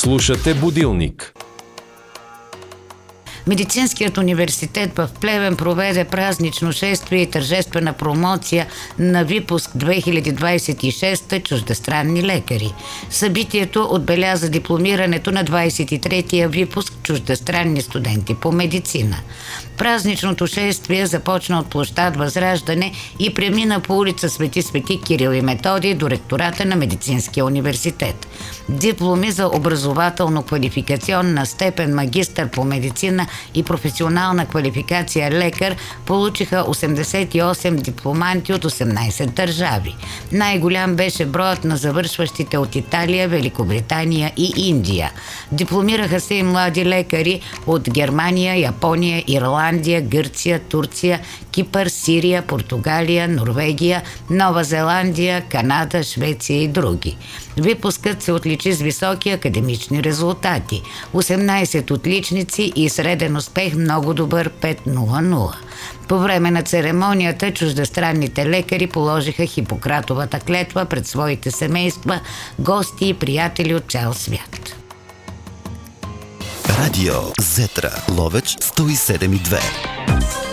Слушате Будилник. Медицинският университет в Плевен проведе празнично шествие и тържествена промоция на випуск 2026 чуждестранни лекари. Събитието отбеляза дипломирането на 23-я випуск чуждестранни студенти по медицина. Празничното шествие започна от площад Възраждане и премина по улица Свети Кирил и Методий до ректората на Медицинския университет. Дипломи за образователно-квалификационна степен магистър по медицина и професионална квалификация лекар получиха 88 дипломанти от 18 държави. Най-голям беше броят на завършващите от Италия, Великобритания и Индия. Дипломираха се и млади лекари от Германия, Япония, Ирландия, Гърция, Турция, Кипър, Сирия, Португалия, Норвегия, Нова Зеландия, Канада, Швеция и други. Випускът се отличи с високи академични резултати. 18 отличници и среден успех много добър 5.00. По време на церемонията чуждестранните лекари положиха Хипократовата клетва пред своите семейства, гости и приятели от цял свят. Радио Зетра, Ловеч 107.2.